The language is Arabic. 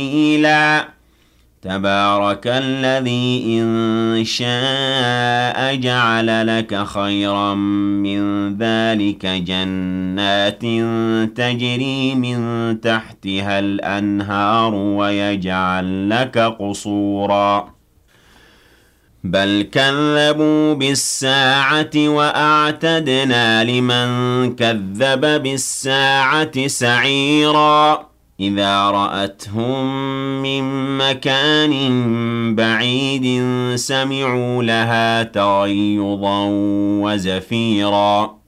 إِلَى تبارك الذي إن شاء جعل لك خيرا من ذلك جنات تجري من تحتها الأنهار ويجعل لك قصورا بل كذبوا بالساعة وأعتدنا لمن كذب بالساعة سعيرا إذا رأتهم من مكان بعيد سمعوا لها تغيظا وزفيرا